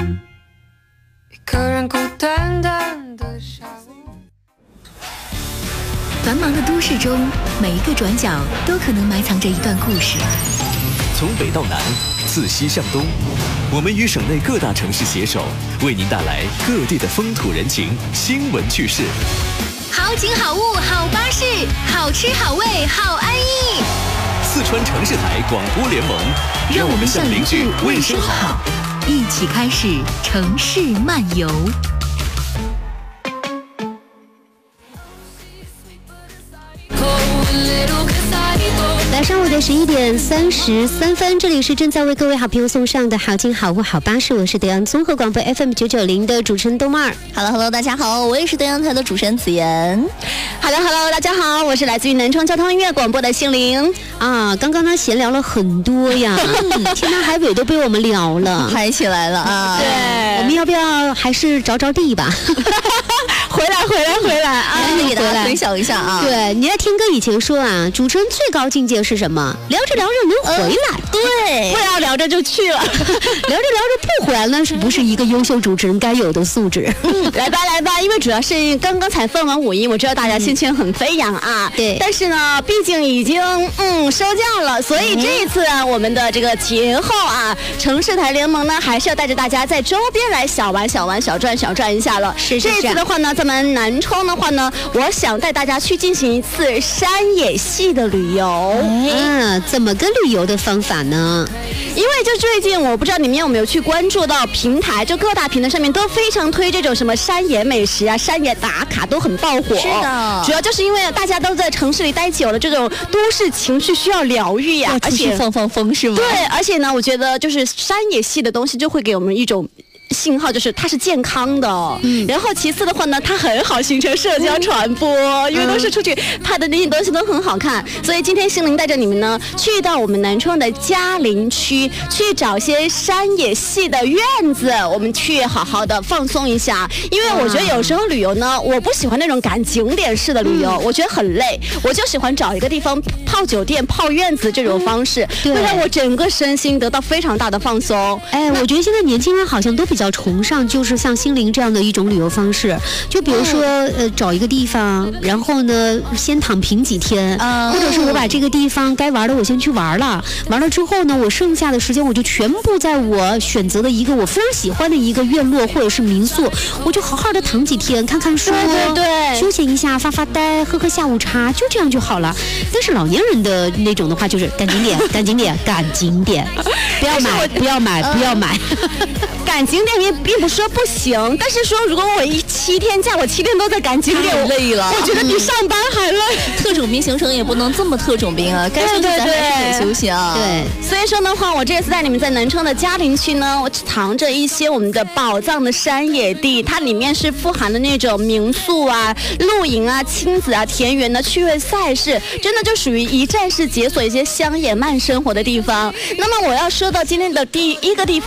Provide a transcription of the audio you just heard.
一个人孤单单的下午。 繁忙的都市中，每一个转角都可能埋藏着一段故事。 从北到南，自西向东，我们与省内各大城市携手，为您带来各地的风土人情、新闻趣事。 好景好物好巴士，好吃好味好安逸。 四川城市台广播联盟，让我们向邻居问声好， 一起开始城市漫游。 来上午的11点33分，这里是正在为各位好朋友送上的好景好物好巴士，我是德阳综合广播 FM990 的主持人豆妹儿。 Hello， 大家好，我也是德阳台的主持人子妍。 Hello， 大家好，我是来自于南昌交通音乐广播的心灵啊。刚刚呢闲聊了很多呀，天南海北都被我们聊了， 嗨起来了啊！ 对，我们要不要还是着地吧？回来啊！ 给大家分享一下啊。 对，你在听歌以前说啊，主持人最高境界是什么？聊着聊着能回来， 对， 不要聊着就去了，聊着聊着不回来，那是不是一个优秀主持人该有的素质？ 来吧，因为主要是刚刚才放完5一，我知道大家心情很飞扬啊。 对， 但是呢，毕竟已经收假了，所以这一次啊，我们的这个节后啊，城市台联盟呢，还是要带着大家在周边来小玩、小转一下了。 是这一次的话呢，咱们南昌的话呢，我想带大家去进行一次山野系的旅游。 怎么个旅游的方法呢？ 因为就最近，我不知道你们有没有去关注到平台，就各大平台上面都非常推这种什么山野美食啊、山野打卡都很爆火。 是的， 主要就是因为大家都在城市里待久了，这种都市情绪需要疗愈呀， 而且放风是吗？ 对，而且呢，我觉得就是山野系的东西就会给我们一种信号，就是它是健康的，然后其次的话呢，它很好形成社交传播，因为都是出去拍的那些东西都很好看，所以今天心灵带着你们呢，去到我们南昌的嘉陵区，去找些山野系的院子，我们去好好的放松一下。因为我觉得有时候旅游呢，我不喜欢那种赶景点式的旅游，我觉得很累，我就喜欢找一个地方泡酒店、泡院子这种方式，会让我整个身心得到非常大的放松。 我觉得现在年轻人好像都比较崇尚就是像心灵这样的一种旅游方式，就比如说找一个地方，然后呢先躺平几天，或者是我把这个地方该玩的我先去玩了，完了之后呢，我剩下的时间我就全部在我选择的一个我非常喜欢的一个院落或者是民宿，我就好好的躺几天，看看书， 对， 休闲一下，发发呆，喝喝下午茶，就这样就好了。但是老年人的那种的话，就是赶景点，不要买。 赶景点也并不是说不行，但是说如果我7天假，我7天都在赶景点， 我累了， 我觉得比上班还累。 特种兵行程也不能这么特种兵啊，该休息咱还是得休息啊。 对， 所以说的话，我这次带你们在南昌的嘉陵区呢，我藏着一些我们的宝藏的山野地，它里面是富含的那种民宿啊、露营啊、亲子啊、田园的趣味赛事，真的就属于一站式解锁一些乡野慢生活的地方。那么我要说到今天的第一个地方。